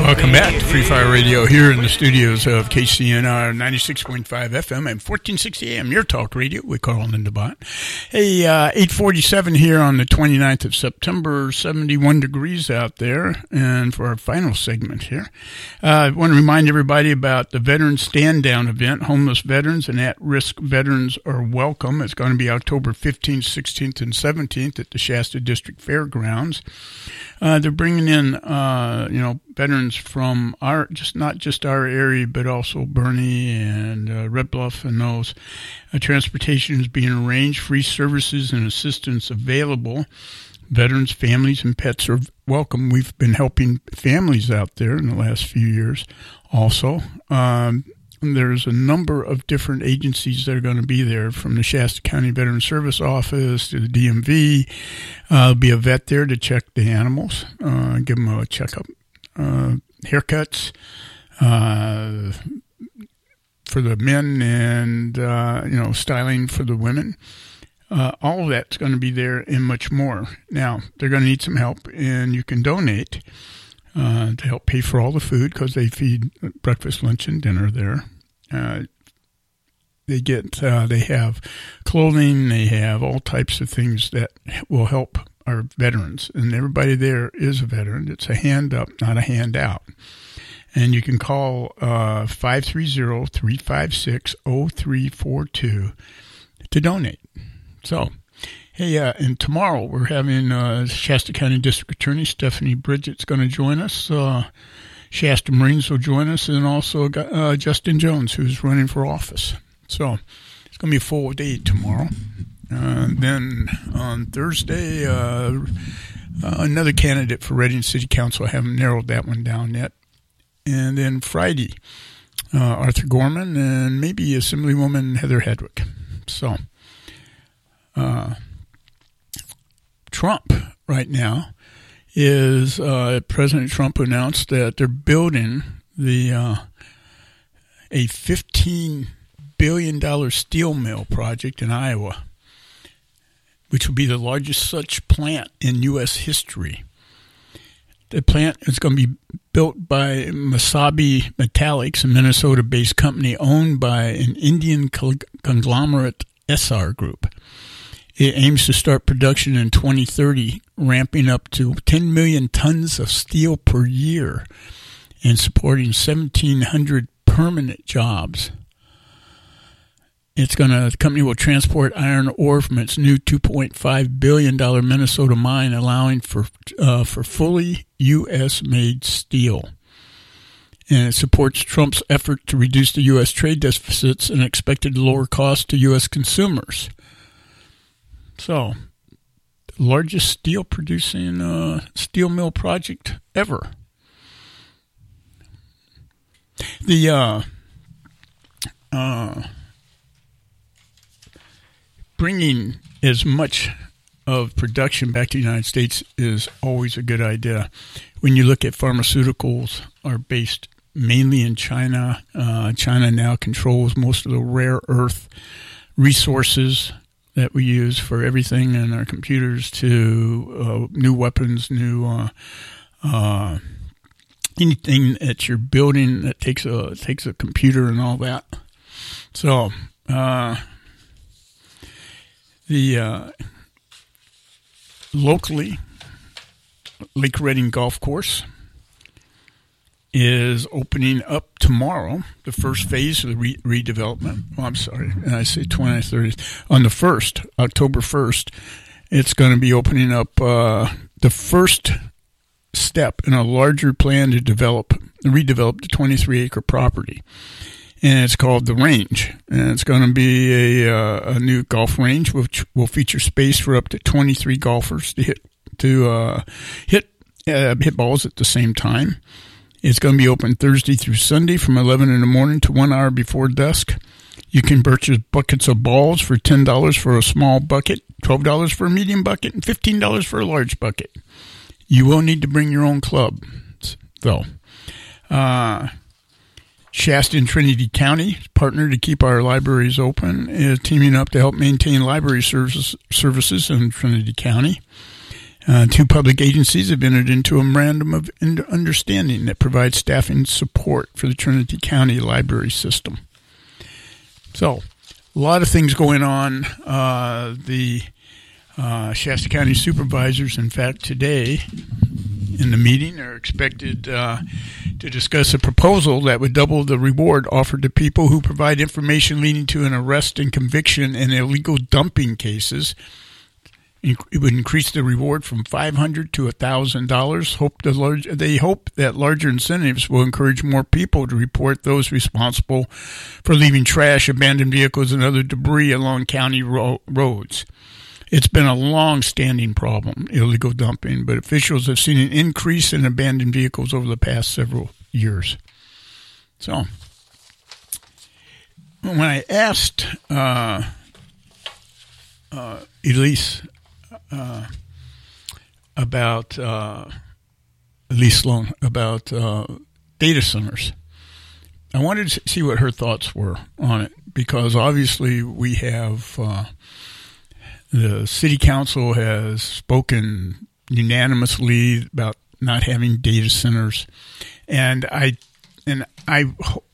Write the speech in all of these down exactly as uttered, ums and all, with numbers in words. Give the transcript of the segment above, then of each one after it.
Welcome back to Free Fire Radio here in the studios of K C N R ninety-six point five F M and fourteen sixty A M, your talk radio with Carl and DeBont. Hey, uh, eight forty-seven here on the twenty-ninth of September, seventy-one degrees out there. And for our final segment here, uh, I want to remind everybody about the Veterans Stand Down event. Homeless veterans and at-risk veterans are welcome. It's going to be October fifteenth, sixteenth, and seventeenth at the Shasta District Fairgrounds. Uh, they're bringing in, uh, you know, veterans from our, just not just our area, but also Bernie and uh, Red Bluff and those. Uh, transportation is being arranged, free services and assistance available. Veterans, families, and pets are welcome. We've been helping families out there in the last few years also. Um, There's a number of different agencies that are going to be there, from the Shasta County Veteran Service Office to the D M V. Uh, there'll be a vet there to check the animals, uh, give them a checkup, uh, haircuts uh, for the men, and uh, you know, styling for the women. Uh, all of that's going to be there and much more. Now, they're going to need some help, and you can donate Uh, to help pay for all the food, because they feed breakfast, lunch, and dinner there. Uh, they get, uh, they have clothing, they have all types of things that will help our veterans. And everybody there is a veteran. It's a hand up, not a handout. And you can call uh, five three zero, three five six, zero three four two to donate. So, hey, uh, and tomorrow we're having uh, Shasta County District Attorney Stephanie Bridget's going to join us. Uh, Shasta Marines will join us, and also uh, Justin Jones, who's running for office. So it's going to be a full day tomorrow. Uh, then on Thursday, uh, uh, another candidate for Reading City Council. I haven't narrowed that one down yet. And then Friday, uh, Arthur Gorman and maybe Assemblywoman Heather Hedrick. So, uh, Trump right now is uh, President Trump announced that they're building the uh, a fifteen billion dollars steel mill project in Iowa, which will be the largest such plant in U S history. The plant is going to be built by Masabi Metallics, a Minnesota-based company owned by an Indian conglomerate, S R Group. It aims to start production in twenty thirty, ramping up to ten million tons of steel per year and supporting seventeen hundred permanent jobs. It's going to, the company will transport iron ore from its new two point five billion dollars Minnesota mine, allowing for uh, for fully U S-made steel. And it supports Trump's effort to reduce the U S trade deficits and expected lower costs to U S consumers. So, the largest steel producing uh, steel mill project ever. The uh, uh, bringing as much of production back to the United States is always a good idea. When you look at pharmaceuticals are based mainly in China. Uh, China now controls most of the rare earth resources that we use for everything in our computers, to uh, new weapons, new uh, uh, anything that you're building that takes a takes a computer and all that. So uh, the uh, locally Lake Reading Golf Course is opening up tomorrow, the first phase of the re- redevelopment. Oh, I'm sorry, and I say twenty, thirty. On the first, October first, it's going to be opening up uh, the first step in a larger plan to develop, redevelop the twenty-three acre property. And it's called The Range. And it's going to be a, uh, a new golf range, which will feature space for up to twenty-three golfers to hit to uh, hit uh, hit balls at the same time. It's going to be open Thursday through Sunday from eleven in the morning to one hour before dusk. You can purchase buckets of balls for ten dollars for a small bucket, twelve dollars for a medium bucket, and fifteen dollars for a large bucket. You will need to bring your own club, though. Uh, Shasta and Trinity County, partner to keep our libraries open, is teaming up to help maintain library services services in Trinity County. Uh, two public agencies have entered into a memorandum of understanding that provides staffing support for the Trinity County Library System. So, a lot of things going on. Uh, the uh, Shasta County supervisors, in fact, today in the meeting are expected uh, to discuss a proposal that would double the reward offered to people who provide information leading to an arrest and conviction in illegal dumping cases. It would increase the reward from five hundred dollars to one thousand dollars. Hope the large, they hope that larger incentives will encourage more people to report those responsible for leaving trash, abandoned vehicles, and other debris along county ro- roads. It's been a long-standing problem, illegal dumping, but officials have seen an increase in abandoned vehicles over the past several years. So, when I asked uh, uh, Elise uh, about uh, Elise Sloan about uh, data centers, I wanted to see what her thoughts were on it, because obviously we have uh, the city council has spoken unanimously about not having data centers, and I and I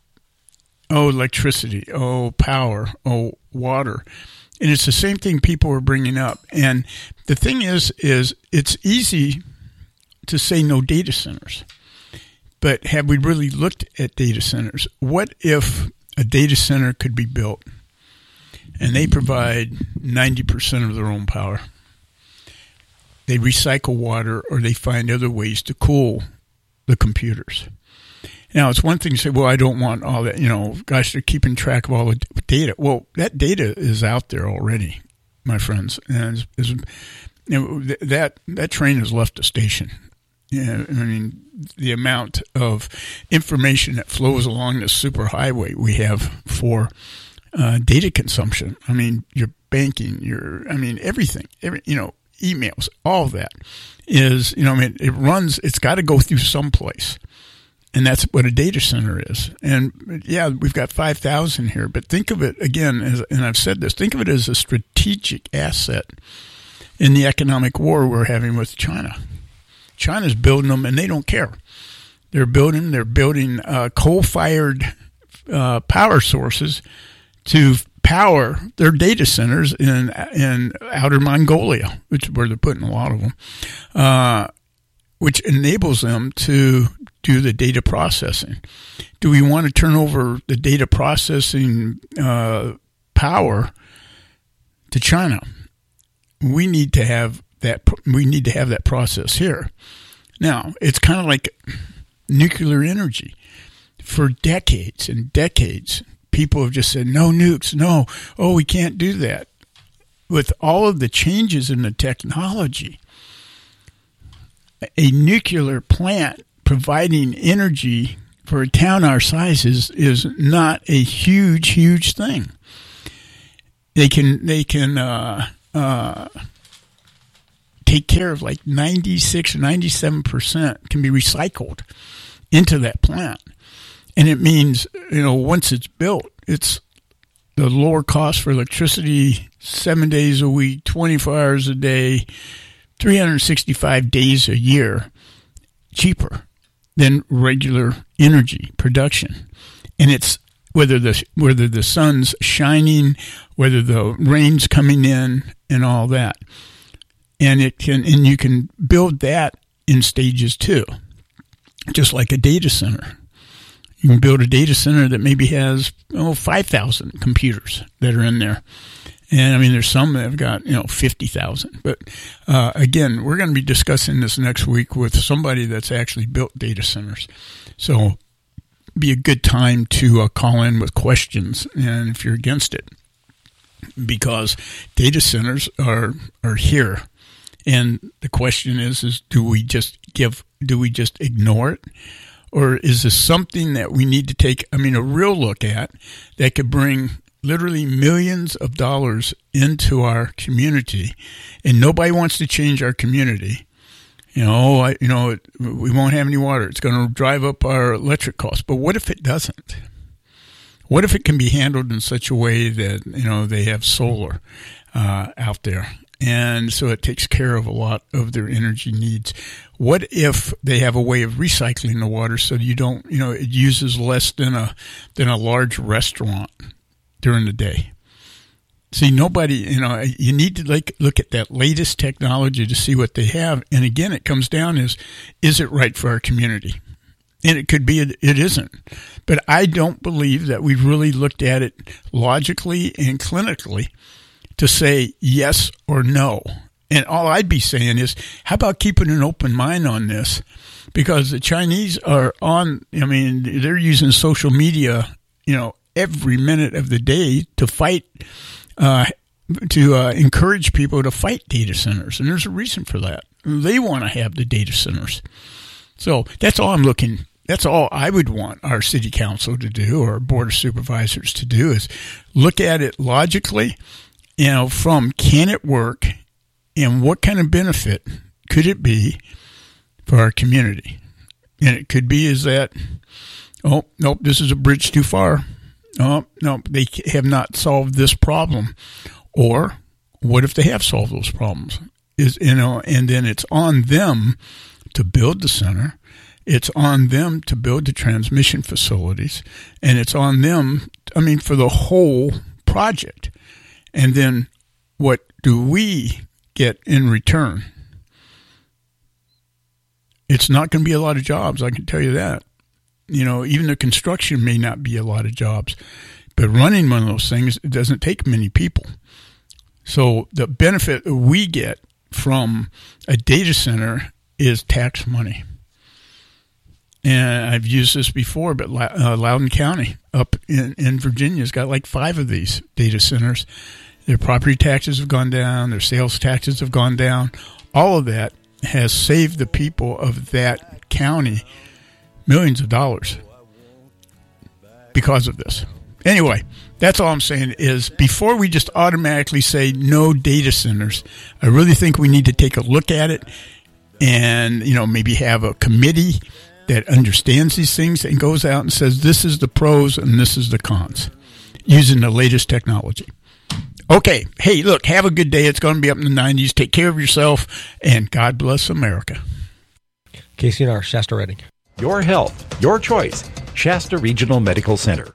oh electricity, oh power, oh water. And it's the same thing people are bringing up. And the thing is, is it's easy to say no data centers. But have we really looked at data centers? What if a data center could be built and they provide ninety percent of their own power? They recycle water, or they find other ways to cool the computers. Now, it's one thing to say, well, I don't want all that, you know, gosh, they're keeping track of all the data. Well, that data is out there already, my friends. And it's, it's, you know, that, that train has left the station. Yeah, I mean, the amount of information that flows along the superhighway we have for uh, data consumption. I mean, your banking, your, I mean, everything, every, you know, emails, all of that is, you know, I mean, it runs, it's got to go through someplace. And that's what a data center is. And yeah, we've got five thousand here, but think of it again, as, and I've said this, think of it as a strategic asset in the economic war we're having with China. China's building them, and they don't care. They're building, they're building uh, coal-fired uh, power sources to power their data centers in in outer Mongolia, which is where they're putting a lot of them, uh, which enables them to do the data processing. Do we want to turn over the data processing uh, power to China? We need to have that. We need to have that process here. Now, it's kind of like nuclear energy. For decades and decades, people have just said, no nukes, no, oh, we can't do that. With all of the changes in the technology, a nuclear plant providing energy for a town our size is, is not a huge, huge thing. They can they can uh, uh, take care of like ninety-six or ninety-seven percent can be recycled into that plant. And it means, you know, once it's built, it's the lower cost for electricity, seven days a week, twenty-four hours a day, three hundred sixty-five days a year, cheaper than regular energy production. And it's whether the whether the sun's shining, whether the rain's coming in, and all that. And it can and you can build that in stages too, just like a data center. You can build a data center that maybe has oh five thousand computers that are in there. And I mean, there's some that have got, you know, fifty thousand. But uh, again, we're going to be discussing this next week with somebody that's actually built data centers. So be a good time to uh, call in with questions, and if you're against it, because data centers are are here. And the question is, is do we just give, do we just ignore it? Or is this something that we need to take, I mean, a real look at that could bring literally millions of dollars into our community, and nobody wants to change our community. You know, I, you know, we won't have any water. It's going to drive up our electric costs. But what if it doesn't? What if it can be handled in such a way that, you know, they have solar uh, out there, And so it takes care of a lot of their energy needs. What if they have a way of recycling the water so you don't, you know, it uses less than a than a large restaurant during the day? See, nobody, you know, you need to like look at that latest technology to see what they have. And again, it comes down is, is it right for our community? And it could be it, it isn't. But I don't believe that we've really looked at it logically and clinically to say yes or no. And all I'd be saying is, how about keeping an open mind on this? Because the Chinese are on, I mean, they're using social media, you know, every minute of the day to fight, uh, to uh, encourage people to fight data centers. And there's a reason for that. They want to have the data centers. So that's all I'm looking, that's all I would want our city council to do or board of supervisors to do is look at it logically. You know, from can it work and what kind of benefit could it be for our community? And it could be is that, oh, nope, this is a bridge too far. Oh, no, they have not solved this problem. Or what if they have solved those problems? Is, you know, and then it's on them to build the center. It's on them to build the transmission facilities. And it's on them, I mean, for the whole project. And then what do we get in return? It's not going to be a lot of jobs, I can tell you that. You know, even the construction may not be a lot of jobs. But running one of those things, it doesn't take many people. So the benefit we get from a data center is tax money. And I've used this before, but uh, Loudoun County up in, in Virginia has got like five of these data centers. Their property taxes have gone down. Their sales taxes have gone down. All of that has saved the people of that county millions of dollars because of this. Anyway, that's all I'm saying is before we just automatically say no data centers, I really think we need to take a look at it and, you know, maybe have a committee that understands these things and goes out and says this is the pros and this is the cons using the latest technology. Okay. Hey, look, have a good day. It's going to be up in the nineties. Take care of yourself, and God bless America. K C N R, Shasta Redding. Your health, your choice. Shasta Regional Medical Center.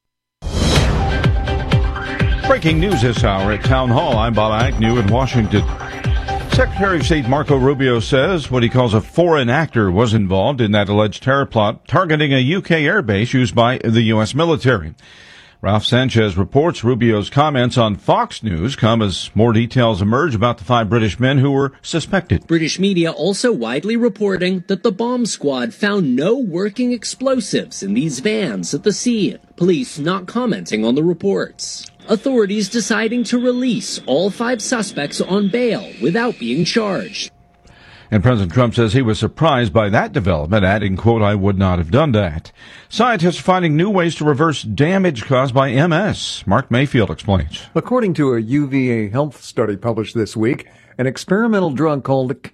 Breaking news this hour at Town Hall. I'm Bob Agnew in Washington. Secretary of State Marco Rubio says what he calls a foreign actor was involved in that alleged terror plot targeting a U K airbase used by the U S military. Ralph Sanchez reports Rubio's comments on Fox News come as more details emerge about the five British men who were suspected. British media also widely reporting that the bomb squad found no working explosives in these vans at the scene. Police not commenting on the reports. Authorities deciding to release all five suspects on bail without being charged. And President Trump says he was surprised by that development, adding, quote, I would not have done that. Scientists are finding new ways to reverse damage caused by M S. Mark Mayfield explains. According to a U V A health study published this week, an experimental drug called